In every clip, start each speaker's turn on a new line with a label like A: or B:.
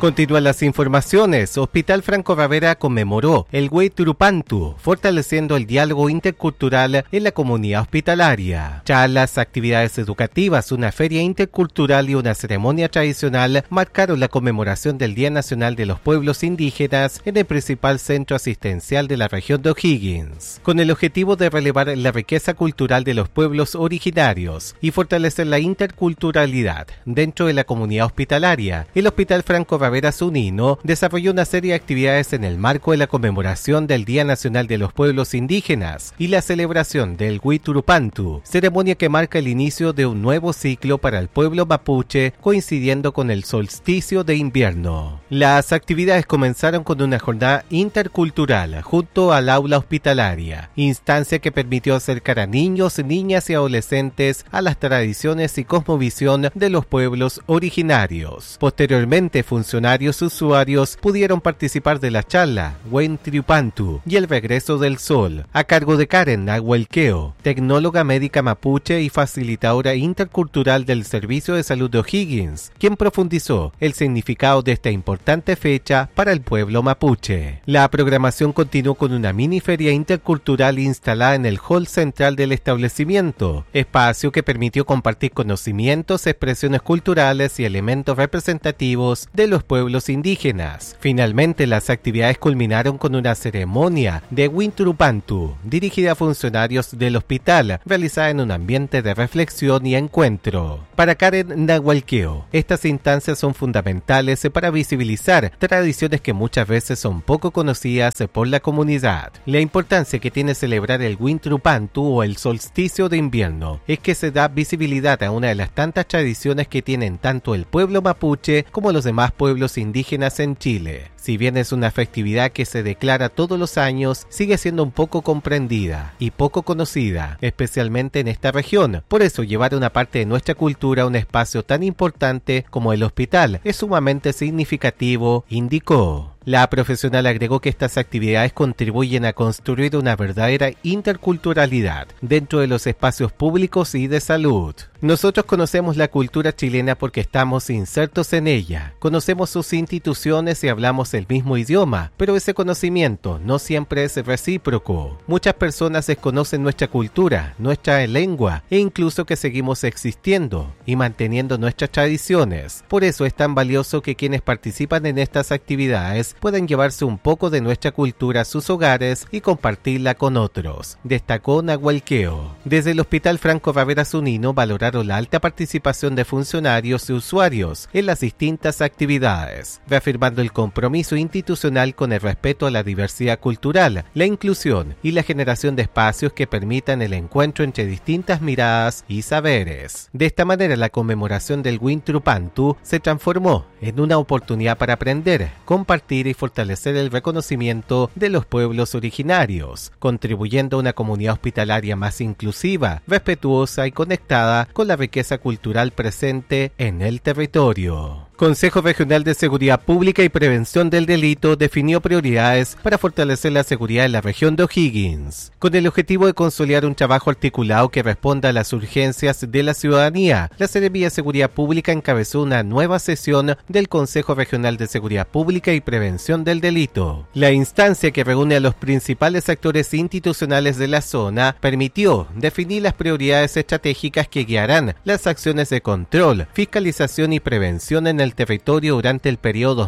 A: Continúan las informaciones. Hospital Franco Ravera conmemoró el Huayturupantu, fortaleciendo el diálogo intercultural en la comunidad hospitalaria. Charlas, actividades educativas, una feria intercultural y una ceremonia tradicional marcaron la conmemoración del Día Nacional de los Pueblos Indígenas en el principal centro asistencial de la región de O'Higgins, con el objetivo de relevar la riqueza cultural de los pueblos originarios y fortalecer la interculturalidad dentro de la comunidad hospitalaria. El Hospital Franco Ravera Zunino desarrolló una serie de actividades en el marco de la conmemoración del Día Nacional de los Pueblos Indígenas y la celebración del Huayturupantu, ceremonia que marca el inicio de un nuevo ciclo para el pueblo mapuche, coincidiendo con el solsticio de invierno. Las actividades comenzaron con una jornada intercultural junto al aula hospitalaria, instancia que permitió acercar a niños, niñas y adolescentes a las tradiciones y cosmovisión de los pueblos originarios. Posteriormente, funcionarios usuarios pudieron participar de la charla Huayturupantu y el regreso del sol, a cargo de Karen Nahuelqueo, tecnóloga médica mapuche y facilitadora intercultural del Servicio de Salud de O'Higgins, quien profundizó el significado de esta importante fecha para el pueblo mapuche. La programación continuó con una mini feria intercultural instalada en el hall central del establecimiento, espacio que permitió compartir conocimientos, expresiones culturales y elementos representativos de los pueblos indígenas. Finalmente, las actividades culminaron con una ceremonia de Huayturupantu dirigida a funcionarios del hospital, realizada en un ambiente de reflexión y encuentro. Para Karen Nahuelqueo, estas instancias son fundamentales para visibilizar tradiciones que muchas veces son poco conocidas por la comunidad. La importancia que tiene celebrar el Huayturupantu o el solsticio de invierno es que se da visibilidad a una de las tantas tradiciones que tienen tanto el pueblo mapuche como los demás pueblos indígenas en Chile. Si bien es una festividad que se declara todos los años, sigue siendo un poco comprendida y poco conocida, especialmente en esta región. Por eso, llevar una parte de nuestra cultura a un espacio tan importante como el hospital es sumamente significativo, indicó. La profesional agregó que estas actividades contribuyen a construir una verdadera interculturalidad dentro de los espacios públicos y de salud. Nosotros conocemos la cultura chilena porque estamos insertos en ella, conocemos sus instituciones y hablamos el mismo idioma, pero ese conocimiento no siempre es recíproco. Muchas personas desconocen nuestra cultura, nuestra lengua e incluso que seguimos existiendo y manteniendo nuestras tradiciones. Por eso es tan valioso que quienes participan en estas actividades pueden llevarse un poco de nuestra cultura a sus hogares y compartirla con otros, destacó Nahuelqueo. Desde el Hospital Franco Ravera Zunino valoraron la alta participación de funcionarios y usuarios en las distintas actividades, reafirmando el compromiso institucional con el respeto a la diversidad cultural, la inclusión y la generación de espacios que permitan el encuentro entre distintas miradas y saberes. De esta manera, la conmemoración del Huayturupantu se transformó en una oportunidad para aprender, compartir y fortalecer el reconocimiento de los pueblos originarios, contribuyendo a una comunidad hospitalaria más inclusiva, respetuosa y conectada con la riqueza cultural presente en el territorio. Consejo Regional de Seguridad Pública y Prevención del Delito definió prioridades para fortalecer la seguridad en la región de O'Higgins, con el objetivo de consolidar un trabajo articulado que responda a las urgencias de la ciudadanía. La Seremía de Seguridad Pública encabezó una nueva sesión del Consejo Regional de Seguridad Pública y Prevención del Delito. La instancia, que reúne a los principales actores institucionales de la zona, permitió definir las prioridades estratégicas que guiarán las acciones de control, fiscalización y prevención en el territorio durante el periodo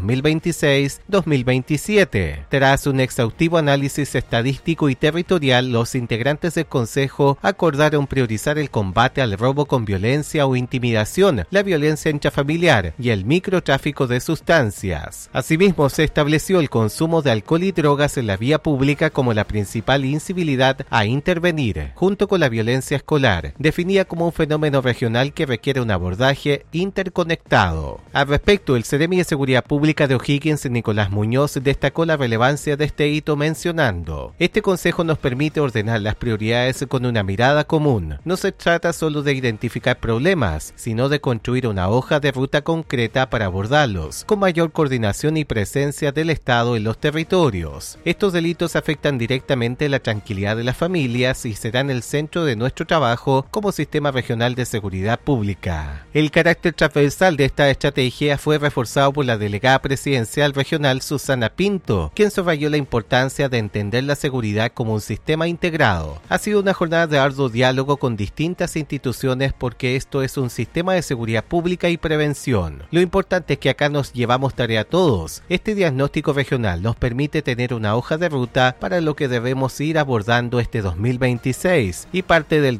A: 2026-2027. Tras un exhaustivo análisis estadístico y territorial, los integrantes del Consejo acordaron priorizar el combate al robo con violencia o intimidación, la violencia intrafamiliar y el microtráfico de sustancias. Asimismo, se estableció el consumo de alcohol y drogas en la vía pública como la principal incivilidad a intervenir, junto con la violencia escolar, definida como un fenómeno regional que requiere un abordaje interconectado. Al respecto, el Seremi de Seguridad Pública de O'Higgins, Nicolás Muñoz, destacó la relevancia de este hito mencionando: este consejo nos permite ordenar las prioridades con una mirada común. No se trata solo de identificar problemas, sino de construir una hoja de ruta concreta para abordarlos, con mayor coordinación y presencia del Estado en los territorios. Estos delitos afectan directamente la tranquilidad de las familias y serán el centro de nuestro trabajo como sistema regional de seguridad pública. El carácter transversal de esta estrategia Igea fue reforzado por la delegada presidencial regional Susana Pinto, quien subrayó la importancia de entender la seguridad como un sistema integrado. Ha sido una jornada de arduo diálogo con distintas instituciones porque esto es un sistema de seguridad pública y prevención. Lo importante es que acá nos llevamos tarea todos. Este diagnóstico regional nos permite tener una hoja de ruta para lo que debemos ir abordando este 2026 y parte del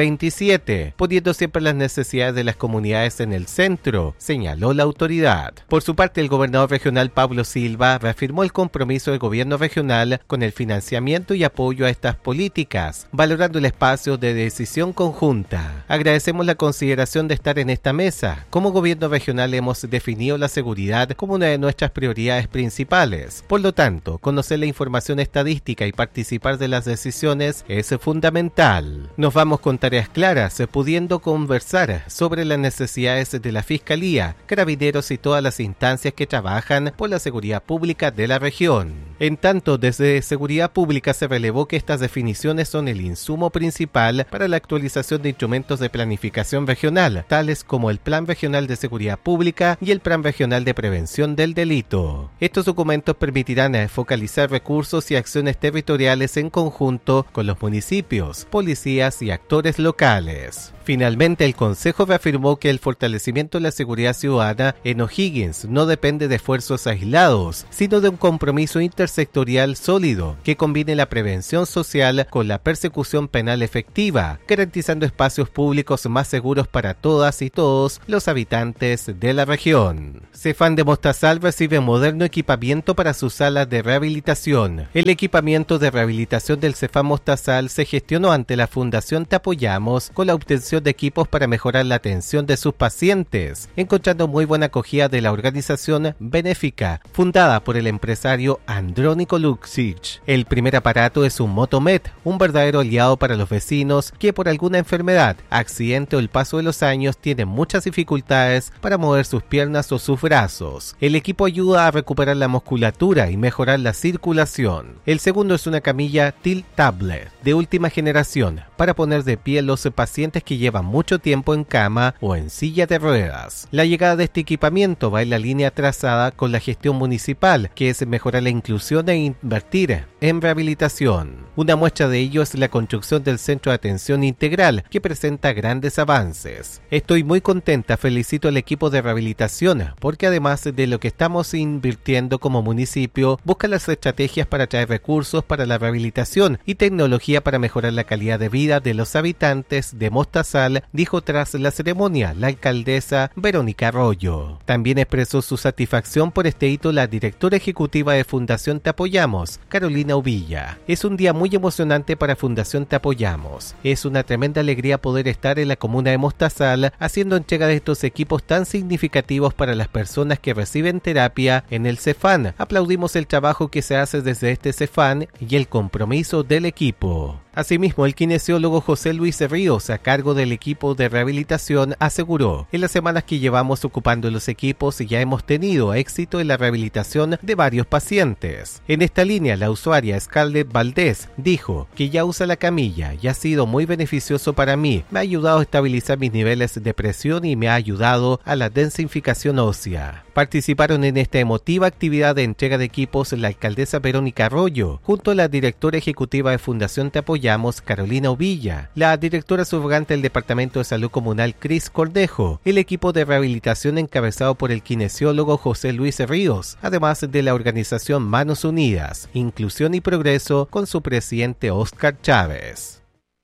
A: 2027, poniendo siempre las necesidades de las comunidades en el centro, señaló la autoridad. Por su parte, el gobernador regional Pablo Silva reafirmó el compromiso del gobierno regional con el financiamiento y apoyo a estas políticas, valorando el espacio de decisión conjunta. Agradecemos la consideración de estar en esta mesa. Como gobierno regional hemos definido la seguridad como una de nuestras prioridades principales. Por lo tanto, conocer la información estadística y participar de las decisiones es fundamental. Nos vamos con tareas claras, pudiendo conversar sobre las necesidades de la Fiscalía, Carabineros y todas las instancias que trabajan por la seguridad pública de la región. En tanto, desde Seguridad Pública se relevó que estas definiciones son el insumo principal para la actualización de instrumentos de planificación regional, tales como el Plan Regional de Seguridad Pública y el Plan Regional de Prevención del Delito. Estos documentos permitirán focalizar recursos y acciones territoriales en conjunto con los municipios, policías y actores locales. Finalmente, el Consejo reafirmó que el fortalecimiento de la seguridad ciudadana en O'Higgins no depende de esfuerzos aislados, sino de un compromiso intersectorial sólido que combine la prevención social con la persecución penal efectiva, garantizando espacios públicos más seguros para todas y todos los habitantes de la región. Cefam de Mostazal recibe moderno equipamiento para sus salas de rehabilitación. El equipamiento de rehabilitación del Cefam Mostazal se gestionó ante la Fundación Te Apoyamos con la obtención de equipos para mejorar la atención de sus pacientes, encontrando muy buena acogida de la organización benéfica, fundada por el empresario Andrónico Luksic. El primer aparato es un Motomed, un verdadero aliado para los vecinos que por alguna enfermedad, accidente o el paso de los años tienen muchas dificultades para mover sus piernas o sus brazos. El equipo ayuda a recuperar la musculatura y mejorar la circulación. El segundo es una camilla Tilt Tablet de última generación para poner de pie los pacientes que llevan mucho tiempo en cama o en silla de ruedas. La llegada de este equipamiento va en la línea trazada con la gestión municipal, que es mejorar la inclusión e invertir en rehabilitación. Una muestra de ello es la construcción del Centro de Atención Integral, que presenta grandes avances. Estoy muy contenta, felicito al equipo de rehabilitación, porque además de lo que estamos invirtiendo como municipio, busca las estrategias para traer recursos para la rehabilitación y tecnología para mejorar la calidad de vida de los habitantes de Mostazal, dijo tras la ceremonia la alcaldesa Verónica Arroyo. También expresó su satisfacción por este hito la directora ejecutiva de Fundación Te Apoyamos, Carolina Uvilla. Es un día muy emocionante para Fundación Te Apoyamos. Es una tremenda alegría poder estar en la comuna de Mostazal haciendo entrega de estos equipos tan significativos para las personas que reciben terapia en el Cefam. Aplaudimos el trabajo que se hace desde este Cefam y el compromiso del equipo. Asimismo, el kinesiólogo José Luis Ríos, a cargo del equipo de rehabilitación, aseguró: en las semanas que llevamos ocupando los equipos ya hemos tenido éxito en la rehabilitación de varios pacientes. En esta línea, la usuaria Scarlett Valdés dijo que ya usa la camilla y ha sido muy beneficioso para mí. Me ha ayudado a estabilizar mis niveles de presión y me ha ayudado a la densificación ósea. Participaron en esta emotiva actividad de entrega de equipos la alcaldesa Verónica Arroyo, junto a la directora ejecutiva de Fundación Te Apoyamos, Carolina Uvilla, la directora subrogante del Departamento de Salud Comunal, Cris Cordejo, el equipo de rehabilitación encabezado por el kinesiólogo José Luis Ríos, además de la organización Manos Unidas, Inclusión y Progreso, con su presidente Óscar Chávez.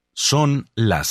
B: Son las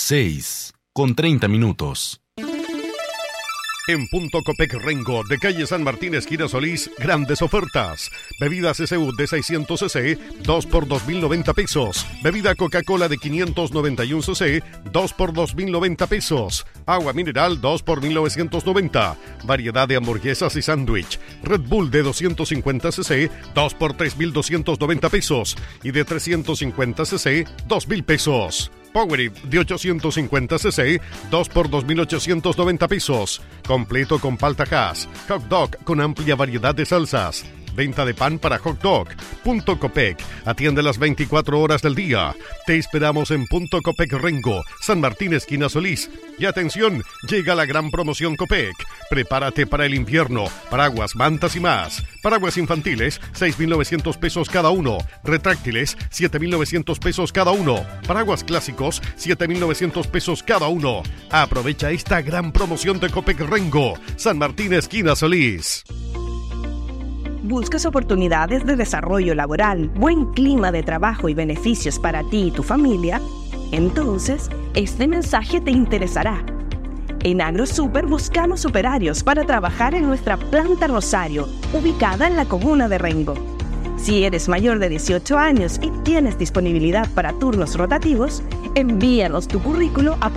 B: 6:30.
C: En Punto Copec Rengo, de calle San Martín, esquina Solís, grandes ofertas. Bebida CCU de 600 cc, 2 por 2.090 pesos. Bebida Coca-Cola de 591 cc, 2 por 2.090 pesos. Agua mineral, 2 por 1.990. Variedad de hamburguesas y sándwich. Red Bull de 250 cc, 2 por 3.290 pesos. Y de 350 cc, 2.000 pesos. Powerade de 850 cc, 2 por 2.890 pesos. Completo con palta hash. Hot dog con amplia variedad de salsas. Venta de pan para hot dog. Punto Copec. Atiende las 24 horas del día. Te esperamos en Punto Copec Rengo, San Martín, esquina Solís. Y atención, llega la gran promoción Copec. Prepárate para el invierno. Paraguas, mantas y más. Paraguas infantiles, 6.900 pesos cada uno. Retráctiles, 7.900 pesos cada uno. Paraguas clásicos, 7.900 pesos cada uno. Aprovecha esta gran promoción de Copec Rengo, San Martín, esquina Solís.
D: ¿Buscas oportunidades de desarrollo laboral, buen clima de trabajo y beneficios para ti y tu familia? Entonces, este mensaje te interesará. En AgroSuper buscamos operarios para trabajar en nuestra planta Rosario, ubicada en la comuna de Rengo. Si eres mayor de 18 años y tienes disponibilidad para turnos rotativos, envíanos tu currículo a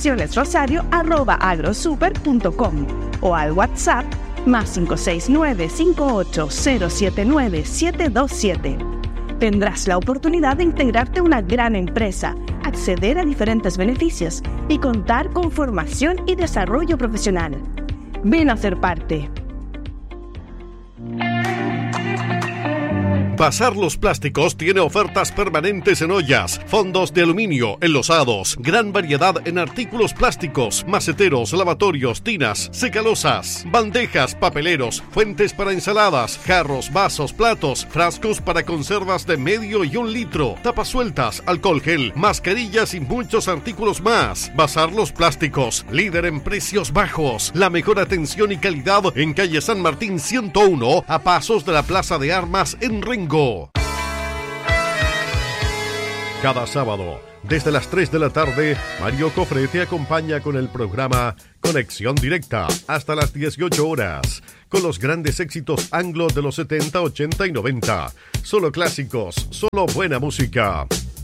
D: postulacionesrosario@agrosuper.com o al WhatsApp más 569-58079727. Tendrás la oportunidad de integrarte a una gran empresa, acceder a diferentes beneficios y contar con formación y desarrollo profesional. Ven a ser parte.
C: Bazar Los Plásticos tiene ofertas permanentes en ollas, fondos de aluminio, enlosados, gran variedad en artículos plásticos, maceteros, lavatorios, tinas, secalosas, bandejas, papeleros, fuentes para ensaladas, jarros, vasos, platos, frascos para conservas de medio y 1 litro, tapas sueltas, alcohol gel, mascarillas y muchos artículos más. Bazar Los Plásticos, líder en precios bajos, la mejor atención y calidad en calle San Martín 101, a pasos de la Plaza de Armas en Rengo. Cada sábado, desde las 3 de la tarde, Mario Cofre te acompaña con el programa Conexión Directa hasta las 18 horas, con los grandes éxitos anglo de los 70, 80 y 90. Solo clásicos, solo buena música.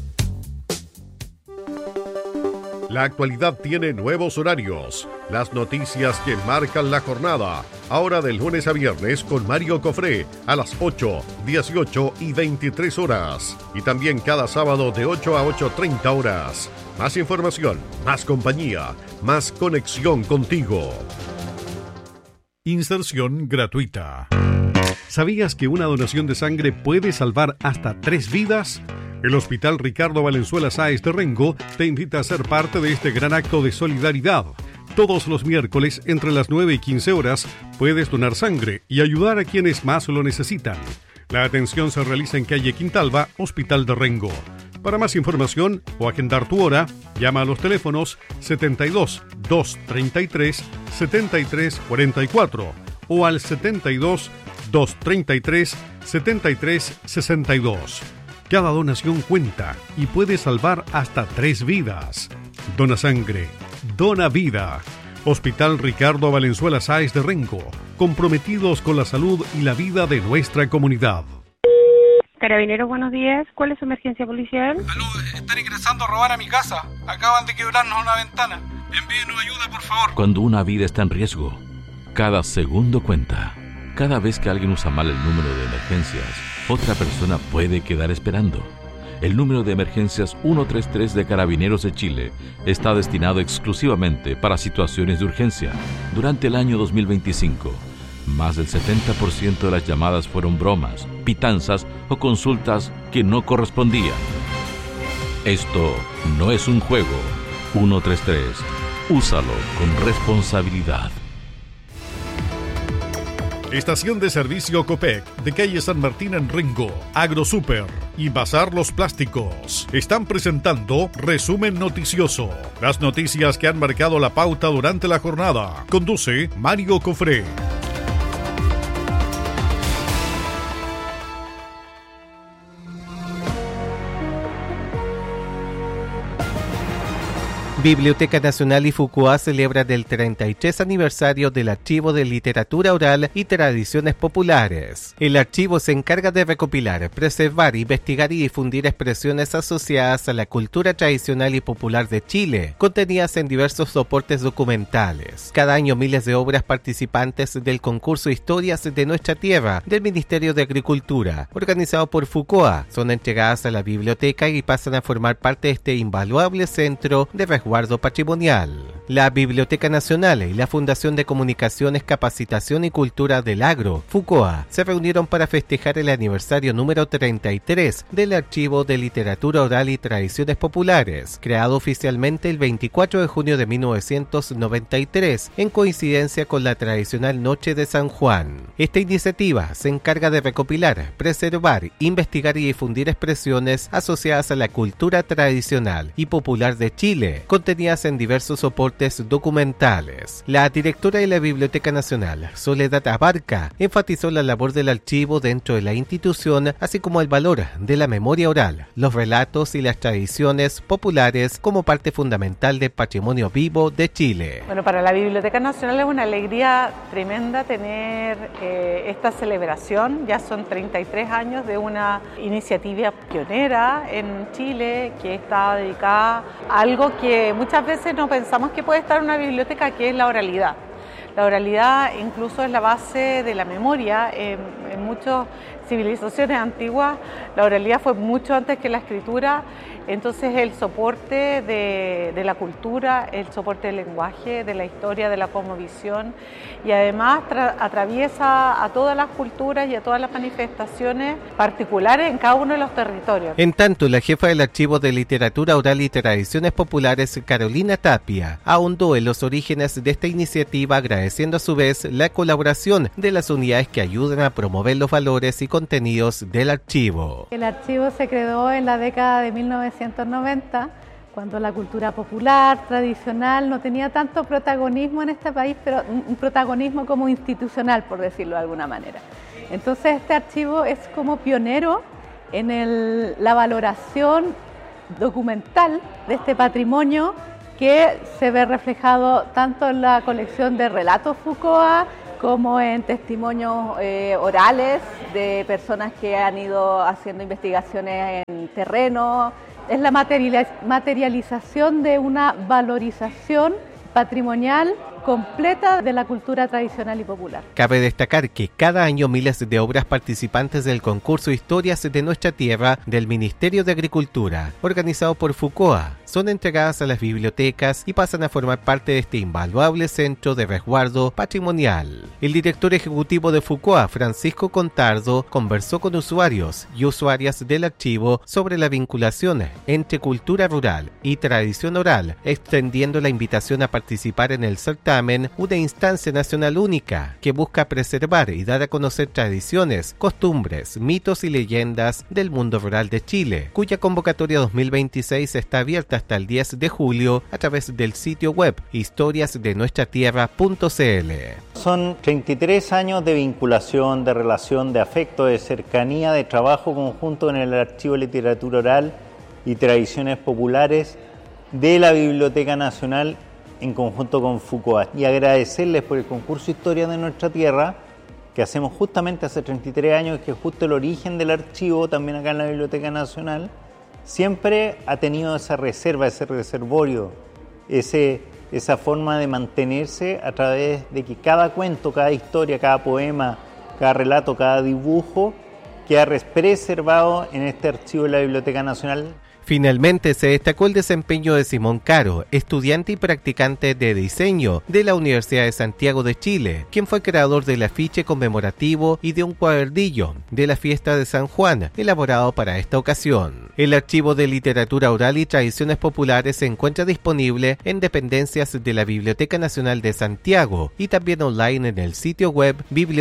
C: La actualidad tiene nuevos horarios. Las noticias que marcan la jornada. Ahora de lunes a viernes con Mario Cofré a las 8, 18 y 23 horas. Y también cada sábado de 8 a 8:30 horas. Más información, más compañía, más conexión contigo. Inserción gratuita. ¿Sabías que una donación de sangre puede salvar hasta 3 vidas? El Hospital Ricardo Valenzuela Sáez de Rengo te invita a ser parte de este gran acto de solidaridad. Todos los miércoles, entre las 9 y 15 horas, puedes donar sangre y ayudar a quienes más lo necesitan. La atención se realiza en calle Quintalba, Hospital de Rengo. Para más información o agendar tu hora, llama a los teléfonos 72 233 73 44 o al 72 233 73 62. Cada donación cuenta y puede salvar hasta 3 vidas. Dona sangre, dona vida. Hospital Ricardo Valenzuela Sáez de Rengo, comprometidos con la salud y la vida de nuestra comunidad.
E: Carabineros, buenos días. ¿Cuál es su emergencia policial?
F: Aló, están ingresando a robar a mi casa. Acaban de quebrarnos una ventana. Envíenos ayuda, por favor.
B: Cuando una vida está en riesgo, cada segundo cuenta. Cada vez que alguien usa mal el número de emergencias, otra persona puede quedar esperando. El número de emergencias 133 de Carabineros de Chile está destinado exclusivamente para situaciones de urgencia. Durante el año 2025, más del 70% de las llamadas fueron bromas, pitanzas o consultas que no correspondían. Esto no es un juego. 133. Úsalo con responsabilidad.
C: Estación de servicio Copec de calle San Martín en Rengo, AgroSuper y Bazar Los Plásticos están presentando Resumen Noticioso. Las noticias que han marcado la pauta durante la jornada. Conduce Mario Cofré.
A: Biblioteca Nacional Ifukua celebra el 33 aniversario del Archivo de Literatura Oral y Tradiciones Populares. El archivo se encarga de recopilar, preservar, investigar y difundir expresiones asociadas a la cultura tradicional y popular de Chile, contenidas en diversos soportes documentales. Cada año miles de obras participantes del concurso Historias de Nuestra Tierra del Ministerio de Agricultura, organizado por Fukua, son entregadas a la biblioteca y pasan a formar parte de este invaluable centro de resguardo resguardo patrimonial. La Biblioteca Nacional y la Fundación de Comunicaciones, Capacitación y Cultura del Agro, FUCOA, se reunieron para festejar el aniversario número 33 del Archivo de Literatura Oral y Tradiciones Populares, creado oficialmente el 24 de junio de 1993, en coincidencia con la tradicional Noche de San Juan. Esta iniciativa se encarga de recopilar, preservar, investigar y difundir expresiones asociadas a la cultura tradicional y popular de Chile, contenidas en diversos soportes documentales. La directora de la Biblioteca Nacional, Soledad Abarca, enfatizó la labor del archivo dentro de la institución, así como el valor de la memoria oral, los relatos y las tradiciones populares como parte fundamental del patrimonio vivo de Chile.
G: Bueno, para la Biblioteca Nacional es una alegría tremenda tener esta celebración. Ya son 33 años de una iniciativa pionera en Chile que está dedicada a algo que muchas veces no pensamos que puede estar en una biblioteca, que es la oralidad. La oralidad incluso es la base de la memoria. En muchas civilizaciones antiguas la oralidad fue mucho antes que la escritura, entonces el soporte de la cultura, el soporte del lenguaje, de la historia, de la cosmovisión, y además atraviesa a todas las culturas y a todas las manifestaciones particulares en cada uno de los territorios.
A: En tanto, la jefa del Archivo de Literatura Oral y Tradiciones Populares, Carolina Tapia, ahondó en los orígenes de esta iniciativa, agradeciendo a su vez la colaboración de las unidades que ayudan a promover los valores y contenidos del archivo.
H: El archivo se creó en la década de 1990, cuando la cultura popular, tradicional, no tenía tanto protagonismo en este país, pero un protagonismo como institucional, por decirlo de alguna manera. Entonces este archivo es como pionero en la valoración documental de este patrimonio, que se ve reflejado tanto en la colección de relatos FUCOA como en testimonios orales de personas que han ido haciendo investigaciones en terreno. Es la materialización de una valorización patrimonial completa de la cultura tradicional y popular.
A: Cabe destacar que cada año miles de obras participantes del concurso Historias de Nuestra Tierra del Ministerio de Agricultura, organizado por FUCOA, son entregadas a las bibliotecas y pasan a formar parte de este invaluable centro de resguardo patrimonial. El director ejecutivo de FUCOA, Francisco Contardo, conversó con usuarios y usuarias del archivo sobre la vinculación entre cultura rural y tradición oral, extendiendo la invitación a participar en el certamen, una instancia nacional única que busca preservar y dar a conocer tradiciones, costumbres, mitos y leyendas del mundo rural de Chile, cuya convocatoria 2026 está abierta hasta el 10 de julio a través del sitio web historiasdenuestratierra.cl.
I: Son 33 años de vinculación, de relación, de afecto, de cercanía, de trabajo conjunto en el Archivo de Literatura Oral y Tradiciones Populares de la Biblioteca Nacional en conjunto con FUCOA, y agradecerles por el concurso Historia de Nuestra Tierra que hacemos justamente hace 33 años, que es justo el origen del archivo también acá en la Biblioteca Nacional. Siempre ha tenido esa reserva, ese reservorio, esa forma de mantenerse a través de que cada cuento, cada historia, cada poema, cada relato, cada dibujo queda preservado en este archivo de la Biblioteca Nacional.
A: Finalmente se destacó el desempeño de Simón Caro, estudiante y practicante de diseño de la Universidad de Santiago de Chile, quien fue creador del afiche conmemorativo y de un cuadernillo de la fiesta de San Juan, elaborado para esta ocasión. El Archivo de Literatura Oral y Tradiciones Populares se encuentra disponible en dependencias de la Biblioteca Nacional de Santiago y también online en el sitio web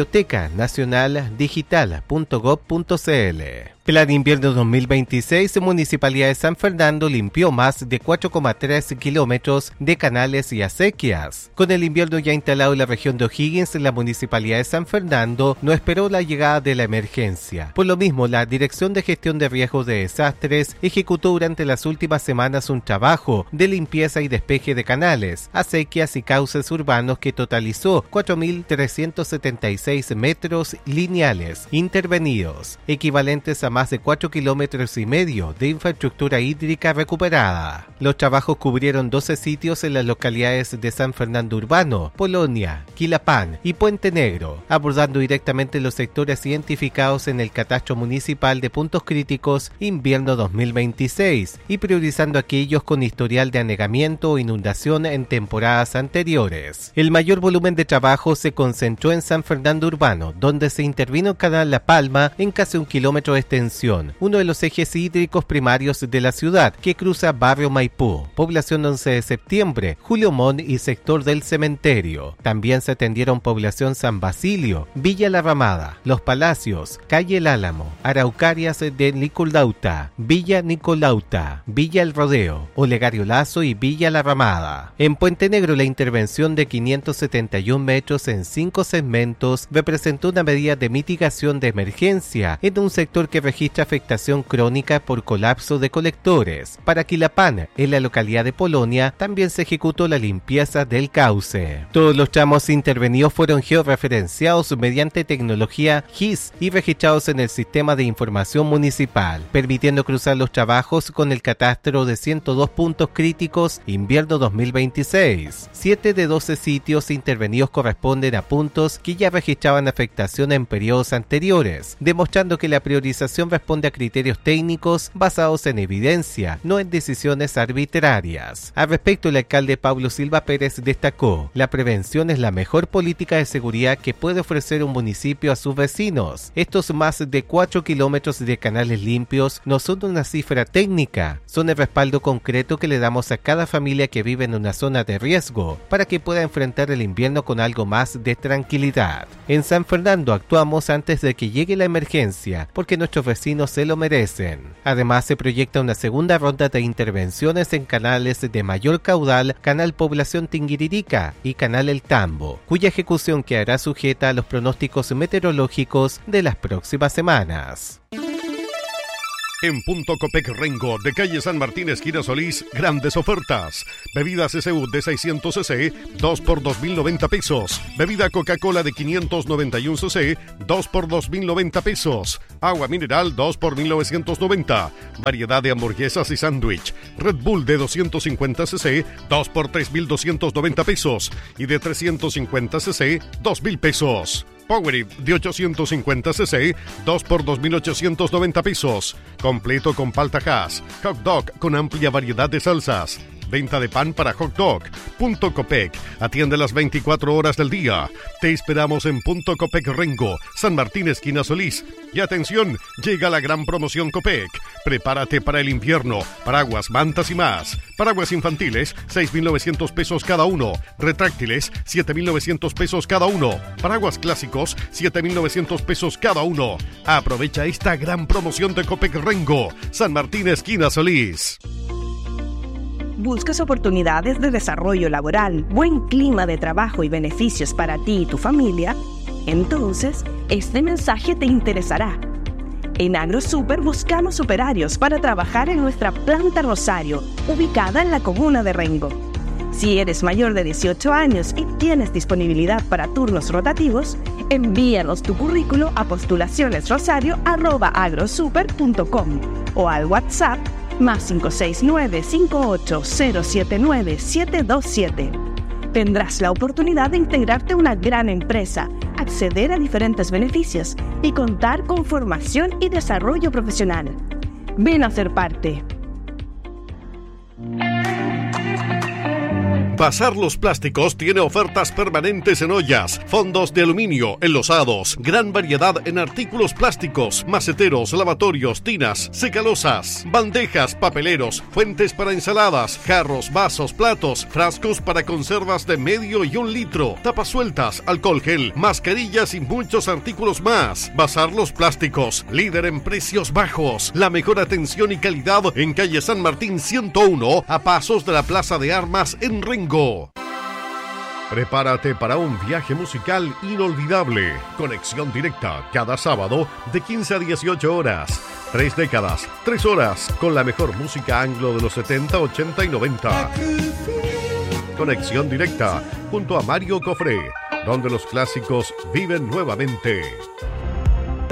A: bibliotecanacionaldigital.gov.cl. Plan Invierno 2026, Municipalidad de San Fernando limpió más de 4,3 kilómetros de canales y acequias. Con el invierno ya instalado en la región de O'Higgins, la Municipalidad de San Fernando no esperó la llegada de la emergencia. Por lo mismo, la Dirección de Gestión de Riesgos de Desastres ejecutó durante las últimas semanas un trabajo de limpieza y despeje de canales, acequias y cauces urbanos que totalizó 4.376 metros lineales intervenidos, equivalentes a más de 4,5 kilómetros de infraestructura hídrica recuperada. Los trabajos cubrieron 12 sitios en las localidades de San Fernando Urbano, Polonia, Quilapán y Puente Negro, abordando directamente los sectores identificados en el catastro municipal de puntos críticos invierno 2026 y priorizando aquellos con historial de anegamiento o inundación en temporadas anteriores. El mayor volumen de trabajo se concentró en San Fernando Urbano, donde se intervino el canal La Palma en casi 1 kilómetro de extensión, uno de los ejes hídricos primarios de la ciudad, que cruza barrio Maipú, población 11 de septiembre, Julio Montt y sector del cementerio. También se atendieron población San Basilio, Villa La Ramada, Los Palacios, Calle El Álamo, Araucarias de Nicolauta, Villa Nicolauta, Villa El Rodeo, Olegario Lazo y Villa La Ramada. En Puente Negro, la intervención de 571 metros en 5 segmentos representó una medida de mitigación de emergencia en un sector que registra afectación crónica por colapso de colectores. Para Quilapán, en la localidad de Polonia, también se ejecutó la limpieza del cauce. Todos los tramos intervenidos fueron georreferenciados mediante tecnología GIS y registrados en el sistema de información municipal, permitiendo cruzar los trabajos con el catastro de 102 puntos críticos invierno 2026. 7 de 12 sitios intervenidos corresponden a puntos que ya registraban afectación en periodos anteriores, demostrando que la priorización responde a criterios técnicos basados en evidencia, no en decisiones arbitrarias. Al respecto, el alcalde Pablo Silva Pérez destacó: la prevención es la mejor política de seguridad que puede ofrecer un municipio a sus vecinos. Estos más de 4 kilómetros de canales limpios no son una cifra técnica, son el respaldo concreto que le damos a cada familia que vive en una zona de riesgo para que pueda enfrentar el invierno con algo más de tranquilidad. En San Fernando actuamos antes de que llegue la emergencia porque nuestros vecinos se lo merecen. Además, se proyecta una segunda ronda de intervenciones en canales de mayor caudal, Canal Población Tinguiririca y Canal El Tambo, cuya ejecución quedará sujeta a los pronósticos meteorológicos de las próximas semanas.
C: En Punto Copec Rengo, de calle San Martín, esquina Solís, grandes ofertas. Bebida CCU de 600 cc, 2 por 2.090 pesos. Bebida Coca-Cola de 591 cc, 2 por 2.090 pesos. Agua mineral, 2 por 1.990. Variedad de hamburguesas y sándwich. Red Bull de 250 cc, 2 por 3.290 pesos. Y de 350 cc, 2.000 pesos. Powerade de 850 cc, 2 por 2.890 pesos. Completo con palta Hass. Hot dog con amplia variedad de salsas. Venta de pan para hot dog. Punto Copec. Atiende las 24 horas del día. Te esperamos en Punto Copec Rengo, San Martín, esquina Solís. Y atención, llega la gran promoción Copec. Prepárate para el invierno. Paraguas, mantas y más. Paraguas infantiles, 6.900 pesos cada uno. Retráctiles, 7.900 pesos cada uno. Paraguas clásicos, 7.900 pesos cada uno. Aprovecha esta gran promoción de Copec Rengo, San Martín, esquina Solís.
D: ¿Buscas oportunidades de desarrollo laboral, buen clima de trabajo y beneficios para ti y tu familia? Entonces, este mensaje te interesará. En AgroSuper buscamos operarios para trabajar en nuestra planta Rosario, ubicada en la comuna de Rengo. Si eres mayor de 18 años y tienes disponibilidad para turnos rotativos, envíanos tu currículo a postulacionesrosario@agrosuper.com o al WhatsApp más 569-58079727. Tendrás la oportunidad de integrarte a una gran empresa, acceder a diferentes beneficios y contar con formación y desarrollo profesional. Ven a ser parte.
C: Bazar Los Plásticos tiene ofertas permanentes en ollas, fondos de aluminio, enlosados, gran variedad en artículos plásticos, maceteros, lavatorios, tinas, secalosas, bandejas, papeleros, fuentes para ensaladas, jarros, vasos, platos, frascos para conservas de medio y 1 litro, tapas sueltas, alcohol gel, mascarillas y muchos artículos más. Bazar Los Plásticos, líder en precios bajos, la mejor atención y calidad en calle San Martín 101, a pasos de la Plaza de Armas en Rengo. Prepárate para un viaje musical inolvidable. Conexión directa cada sábado de 15 a 18 horas. 3 décadas, 3 horas con la mejor música anglo de los 70, 80 y 90. Conexión directa junto a Mario Cofré, donde los clásicos viven nuevamente.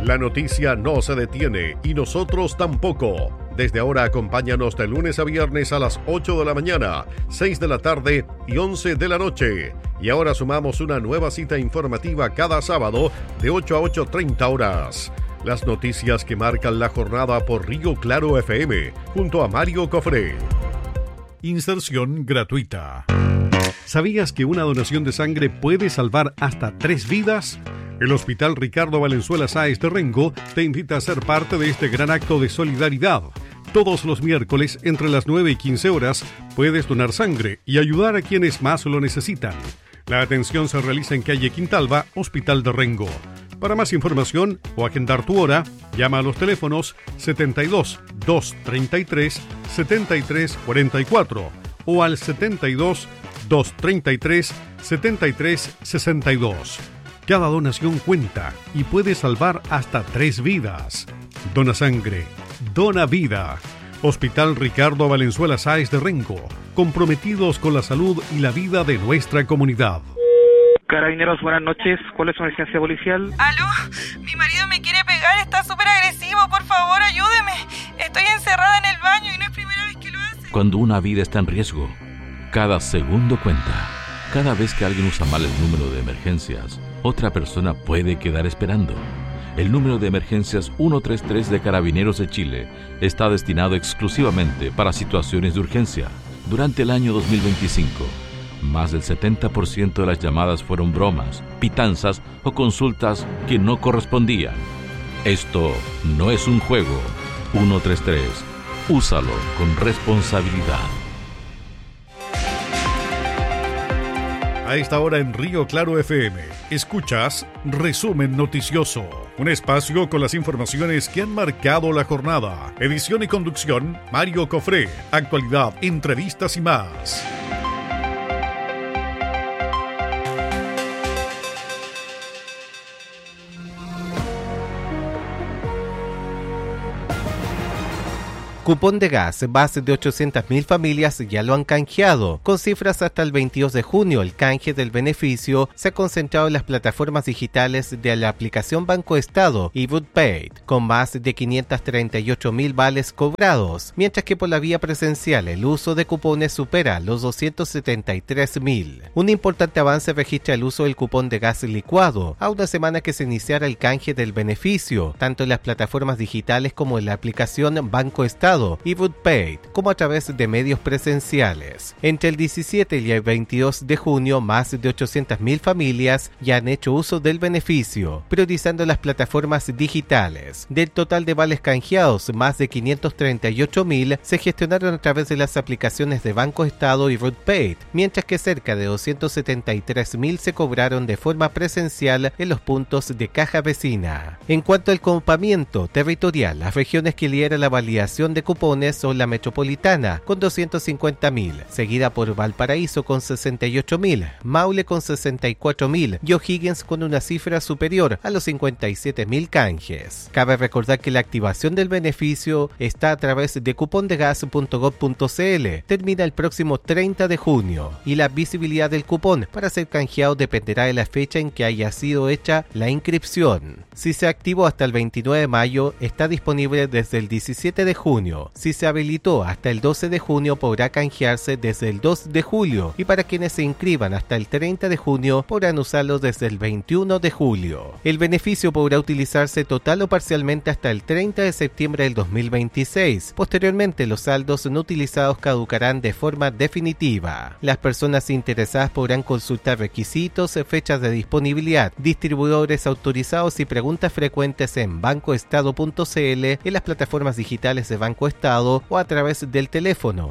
C: La noticia no se detiene y nosotros tampoco. Desde ahora acompáñanos de lunes a viernes a las 8 de la mañana, 6 de la tarde y 11 de la noche. Y ahora sumamos una nueva cita informativa cada sábado de 8 a 8:30 horas. Las noticias que marcan la jornada por Río Claro FM, junto a Mario Cofré. Inserción gratuita. ¿Sabías que una donación de sangre puede salvar hasta 3 vidas? El Hospital Ricardo Valenzuela Sáez de Rengo te invita a ser parte de este gran acto de solidaridad. Todos los miércoles, entre las 9 y 15 horas, puedes donar sangre y ayudar a quienes más lo necesitan. La atención se realiza en calle Quintalba, Hospital de Rengo. Para más información o agendar tu hora, llama a los teléfonos 72 233 73 44 o al 72 233 73 62. Cada donación cuenta y puede salvar hasta 3 vidas. Dona sangre, dona vida. Hospital Ricardo Valenzuela Sáez de Rengo, comprometidos con la salud y la vida de nuestra comunidad.
F: Carabineros, buenas noches. ¿Cuál es su emergencia policial?
J: ¿Aló? Mi marido me quiere pegar, está súper agresivo, por favor, ayúdeme. Estoy encerrada en el baño y no es primera vez que lo hace.
B: Cuando una vida está en riesgo, cada segundo cuenta. Cada vez que alguien usa mal el número de emergencias, otra persona puede quedar esperando. El número de emergencias 133 de Carabineros de Chile está destinado exclusivamente para situaciones de urgencia. Durante el año 2025, más del 70% de las llamadas fueron bromas, pitanzas o consultas que no correspondían. Esto no es un juego. 133. Úsalo con responsabilidad.
C: A esta hora en Río Claro FM, escuchas Resumen Noticioso, un espacio con las informaciones que han marcado la jornada. Edición y conducción, Mario Cofré. Actualidad, entrevistas y más.
A: Cupón de gas, más de 800.000 familias ya lo han canjeado. Con cifras hasta el 22 de junio, el canje del beneficio se ha concentrado en las plataformas digitales de la aplicación Banco Estado y VoodPay, con más de 538.000 vales cobrados, mientras que por la vía presencial el uso de cupones supera los 273.000. Un importante avance registra el uso del cupón de gas licuado, a una semana que se iniciara el canje del beneficio, tanto en las plataformas digitales como en la aplicación Banco Estado y VoodPay, como a través de medios presenciales. Entre el 17 y el 22 de junio, más de 800.000 familias ya han hecho uso del beneficio, priorizando las plataformas digitales. Del total de vales canjeados, más de 538.000 se gestionaron a través de las aplicaciones de Banco Estado y VoodPay, mientras que cerca de 273.000 se cobraron de forma presencial en los puntos de caja vecina. En cuanto al copamiento territorial, las regiones que lideran la validación de cupones son la metropolitana con 250.000, seguida por Valparaíso con 68.000, Maule con 64.000 y O'Higgins con una cifra superior a los 57.000 canjes. Cabe recordar que la activación del beneficio está a través de cupondegas.gov.cl, termina el próximo 30 de junio y la visibilidad del cupón para ser canjeado dependerá de la fecha en que haya sido hecha la inscripción. Si se activó hasta el 29 de mayo, está disponible desde el 17 de junio. Si se habilitó hasta el 12 de junio, podrá canjearse desde el 2 de julio y para quienes se inscriban hasta el 30 de junio podrán usarlo desde el 21 de julio. El beneficio podrá utilizarse total o parcialmente hasta el 30 de septiembre del 2026. Posteriormente, los saldos no utilizados caducarán de forma definitiva. Las personas interesadas podrán consultar requisitos, fechas de disponibilidad, distribuidores autorizados y preguntas frecuentes en bancoestado.cl, en las plataformas digitales de Banco Estado o a través del teléfono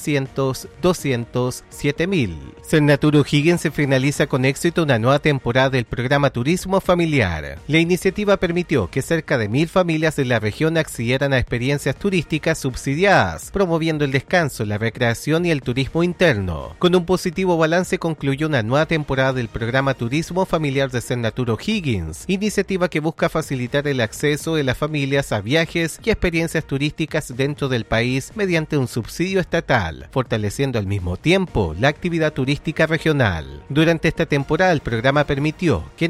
A: 600-200-7000. Cernatur O'Higgins se finaliza con éxito una nueva temporada del programa Turismo Familiar. La iniciativa permitió que cerca de 1.000 familias de la región accedieran a experiencias turísticas subsidiadas, promoviendo el descanso, la recreación y el turismo interno. Con un positivo balance concluyó una nueva temporada del programa Turismo Familiar de Cernatur O'Higgins, iniciativa que busca facilitar el acceso de las familias a viajes y experiencias turísticas de dentro del país mediante un subsidio estatal, fortaleciendo al mismo tiempo la actividad turística regional. Durante esta temporada, el programa permitió que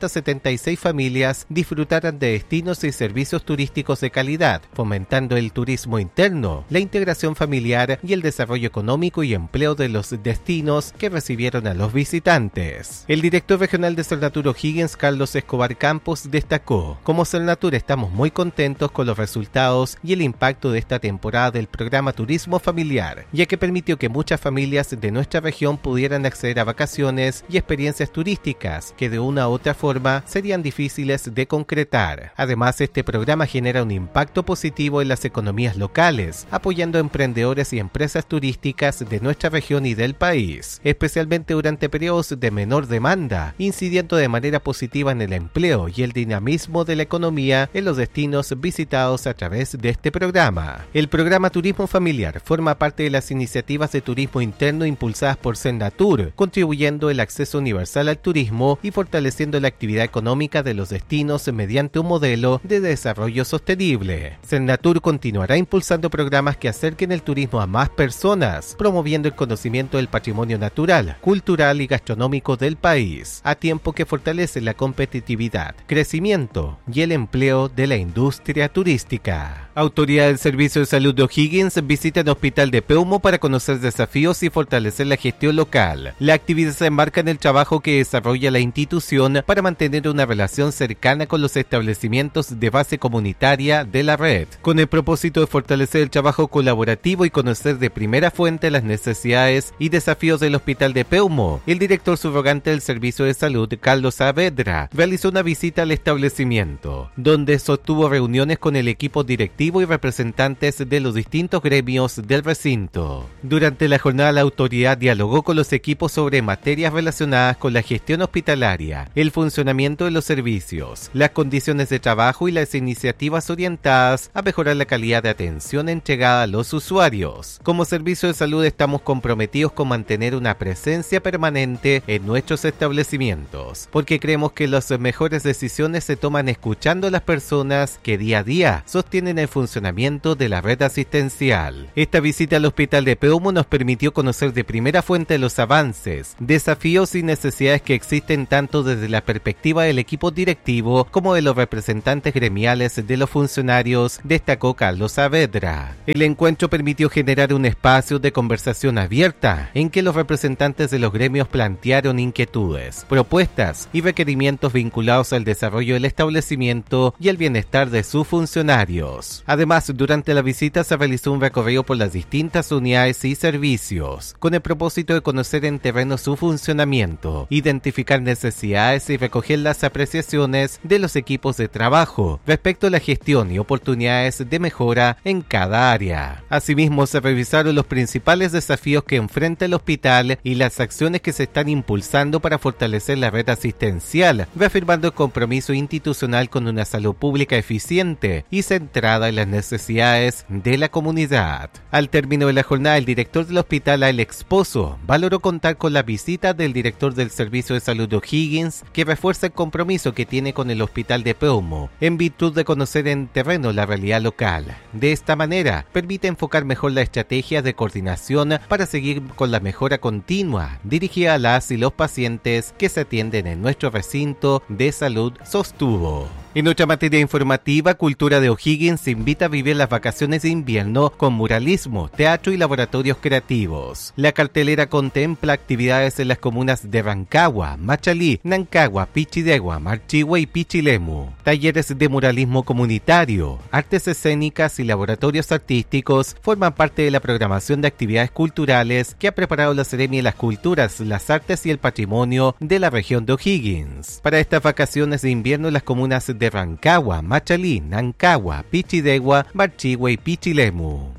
A: 976 familias disfrutaran de destinos y servicios turísticos de calidad, fomentando el turismo interno, la integración familiar y el desarrollo económico y empleo de los destinos que recibieron a los visitantes. El director regional de Cernatur O'Higgins, Carlos Escobar Campos, destacó: como Cernatur estamos muy contentos con los resultados y el impacto de esta temporada del programa Turismo Familiar, ya que permitió que muchas familias de nuestra región pudieran acceder a vacaciones y experiencias turísticas que de una u otra forma serían difíciles de concretar. Además, este programa genera un impacto positivo en las economías locales, apoyando a emprendedores y empresas turísticas de nuestra región y del país, especialmente durante periodos de menor demanda, incidiendo de manera positiva en el empleo y el dinamismo de la economía en los destinos visitados a través de este programa. El programa Turismo Familiar forma parte de las iniciativas de turismo interno impulsadas por Cernatur, contribuyendo el acceso universal al turismo y fortaleciendo la actividad económica de los destinos mediante un modelo de desarrollo sostenible. Cernatur continuará impulsando programas que acerquen el turismo a más personas, promoviendo el conocimiento del patrimonio natural, cultural y gastronómico del país, a tiempo que fortalece la competitividad, crecimiento y el empleo de la industria turística. Autoridad del Servicio de Salud de O'Higgins visita el Hospital de Peumo para conocer desafíos y fortalecer la gestión local. La actividad se enmarca en el trabajo que desarrolla la institución para mantener una relación cercana con los establecimientos de base comunitaria de la red, con el propósito de fortalecer el trabajo colaborativo y conocer de primera fuente las necesidades y desafíos del Hospital de Peumo. El director subrogante del Servicio de Salud, Carlos Saavedra, realizó una visita al establecimiento, donde sostuvo reuniones con el equipo directivo y representantes de los distintos gremios del recinto. Durante la jornada, la autoridad dialogó con los equipos sobre materias relacionadas con la gestión hospitalaria, el funcionamiento de los servicios, las condiciones de trabajo y las iniciativas orientadas a mejorar la calidad de atención entregada a los usuarios. Como Servicio de Salud estamos comprometidos con mantener una presencia permanente en nuestros establecimientos, porque creemos que las mejores decisiones se toman escuchando a las personas que día a día sostienen el funcionamiento de la red asistencial. Esta visita al Hospital de Peumo nos permitió conocer de primera fuente los avances, desafíos y necesidades que existen tanto desde la perspectiva del equipo directivo como de los representantes gremiales de los funcionarios, destacó Carlos Saavedra. El encuentro permitió generar un espacio de conversación abierta en que los representantes de los gremios plantearon inquietudes, propuestas y requerimientos vinculados al desarrollo del establecimiento y el bienestar de sus funcionarios. Además, durante la visita se realizó un recorrido por las distintas unidades y servicios, con el propósito de conocer en terreno su funcionamiento, identificar necesidades y recoger las apreciaciones de los equipos de trabajo respecto a la gestión y oportunidades de mejora en cada área. Asimismo, se revisaron los principales desafíos que enfrenta el hospital y las acciones que se están impulsando para fortalecer la red asistencial, reafirmando el compromiso institucional con una salud pública eficiente y centrada en las necesidades de la comunidad. Al término de la jornada, el director del hospital, Alex Pozo, valoró contar con la visita del director del Servicio de Salud de O'Higgins, que refuerza el compromiso que tiene con el Hospital de Peumo, en virtud de conocer en terreno la realidad local. De esta manera, permite enfocar mejor la estrategia de coordinación para seguir con la mejora continua dirigida a las y los pacientes que se atienden en nuestro recinto de salud, sostuvo. En otra materia informativa, Cultura de O'Higgins invita a vivir las vacaciones de invierno con muralismo, teatro y laboratorios creativos. La cartelera contempla actividades en las comunas de Rancagua, Machalí, Nancagua, Pichidegua, Marchihue y Pichilemu. Talleres de muralismo comunitario, artes escénicas y laboratorios artísticos forman parte de la programación de actividades culturales que ha preparado la Seremi de las Culturas, las Artes y el Patrimonio de la región de O'Higgins. Para estas vacaciones de invierno, las comunas de Rancagua, Machalí, Nancagua, Pichidegua, Marchihue y Pichilemu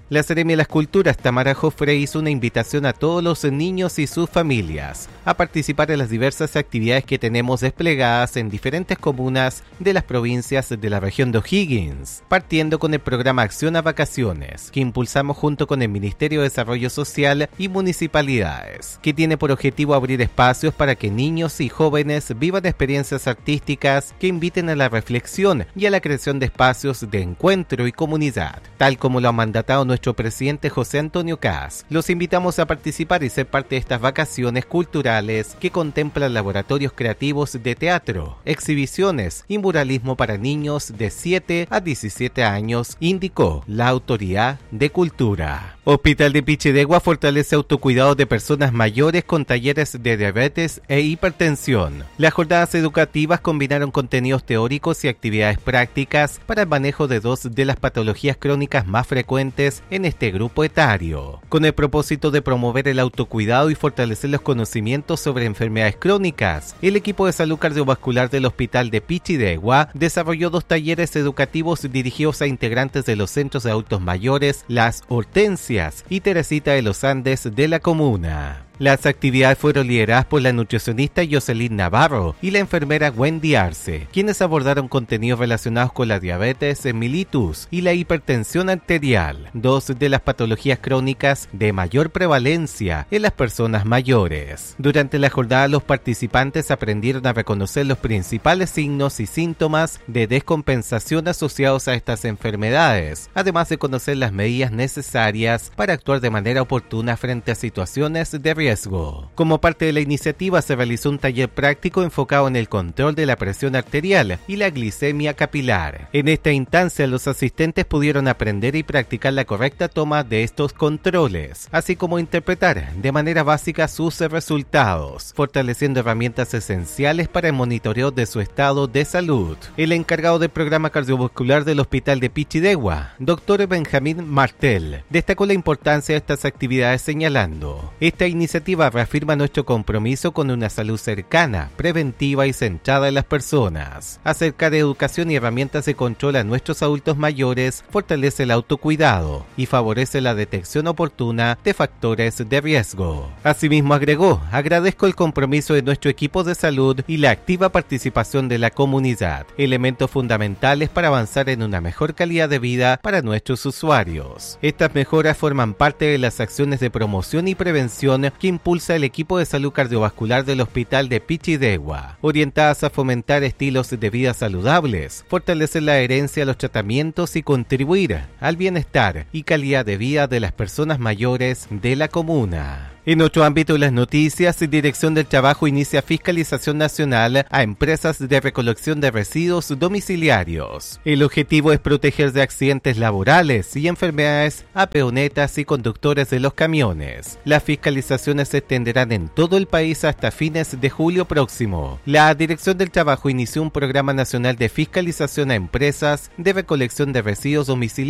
A: La Seremi de las Culturas, Tamara Jofre, hizo una invitación a todos los niños y sus familias a participar en las diversas actividades que tenemos desplegadas en diferentes comunas de las provincias de la región de O'Higgins, partiendo con el programa Acción a Vacaciones, que impulsamos junto con el Ministerio de Desarrollo Social y municipalidades, que tiene por objetivo abrir espacios para que niños y jóvenes vivan experiencias artísticas que inviten a la reflexión y a la creación de espacios de encuentro y comunidad, tal como lo ha mandatado nuestro presidente José Antonio Kast. Los invitamos a participar y ser parte de estas vacaciones culturales que contemplan laboratorios creativos de teatro, exhibiciones y muralismo para niños de 7 a 17 años, indicó la Autoridad de Cultura. Hospital de Pichidegua fortalece autocuidado de personas mayores con talleres de diabetes e hipertensión. Las jornadas educativas combinaron contenidos teóricos y actividades prácticas para el manejo de 2 de las patologías crónicas más frecuentes en este grupo etario, con el propósito de promover el autocuidado y fortalecer los conocimientos sobre enfermedades crónicas. El equipo de salud cardiovascular del Hospital de Pichidegua desarrolló 2 talleres educativos dirigidos a integrantes de los centros de adultos mayores Las Hortensias y Teresita de los Andes de la comuna. Las actividades fueron lideradas por la nutricionista Jocelyn Navarro y la enfermera Wendy Arce, quienes abordaron contenidos relacionados con la diabetes mellitus y la hipertensión arterial, 2 de las patologías crónicas de mayor prevalencia en las personas mayores. Durante la jornada, los participantes aprendieron a reconocer los principales signos y síntomas de descompensación asociados a estas enfermedades, además de conocer las medidas necesarias para actuar de manera oportuna frente a situaciones de riesgo. Como parte de la iniciativa se realizó un taller práctico enfocado en el control de la presión arterial y la glicemia capilar. En esta instancia los asistentes pudieron aprender y practicar la correcta toma de estos controles, así como interpretar de manera básica sus resultados, fortaleciendo herramientas esenciales para el monitoreo de su estado de salud. El encargado del programa cardiovascular del Hospital de Pichidegua, Dr. Benjamín Martel, destacó la importancia de estas actividades señalando: esta iniciativa reafirma nuestro compromiso con una salud cercana, preventiva y centrada en las personas. Acercar educación y herramientas de control a nuestros adultos mayores fortalece el autocuidado y favorece la detección oportuna de factores de riesgo. Asimismo agregó: agradezco el compromiso de nuestro equipo de salud y la activa participación de la comunidad, elementos fundamentales para avanzar en una mejor calidad de vida para nuestros usuarios. Estas mejoras forman parte de las acciones de promoción y prevención que impulsa el equipo de salud cardiovascular del Hospital de Pichidegua, orientadas a fomentar estilos de vida saludables, fortalecer la adherencia a los tratamientos y contribuir al bienestar y calidad de vida de las personas mayores de la comuna. En otro ámbito de las noticias, Dirección del Trabajo inicia fiscalización nacional a empresas de recolección de residuos domiciliarios. El objetivo es proteger de accidentes laborales y enfermedades a peonetas y conductores de los camiones. Las fiscalizaciones se extenderán en todo el país hasta fines de julio próximo. La Dirección del Trabajo inició un programa nacional de fiscalización a empresas de recolección de residuos domiciliarios